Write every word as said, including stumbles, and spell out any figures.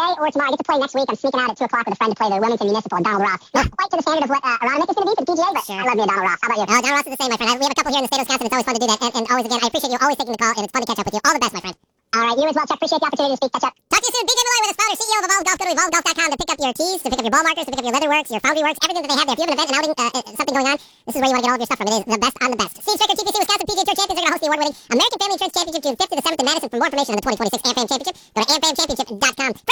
today or tomorrow. I get to play next week. I'm sneaking out at two o'clock with a friend to play the Wilmington Municipal and Donald Ross. Not quite to the standard of what uh, Aronimink is going to be for the P G A, but Sure. I love me a Donald Ross. How about you? Uh, Donald Ross is the same, my friend. I, we have a couple here in the state of Wisconsin. It's always fun to do that. And, and always, again, I appreciate you always taking the call, and it's fun to catch up with you. All the best, my friend. All right, you as well, Chuck. Appreciate the opportunity to speak. Catch up. Talk to you soon. B J Malloy with us, founder, C E O of Evolve Golf. Go to evolve golf dot com to pick up your tees, to pick up your ball markers, to pick up your leather works, your foundry works, everything that they have there. If you have an event, an outing, uh, uh, something going on, this is where you want to get all of your stuff from. It is the best on the best. Steve Stricker, T P C Wisconsin P G A Tour Champions, are going to host the award-winning American Family Insurance Championship June fifth to the seventh in Madison. For more information on the twenty twenty-six A M F A M Championship, go to A M F A M championship dot com.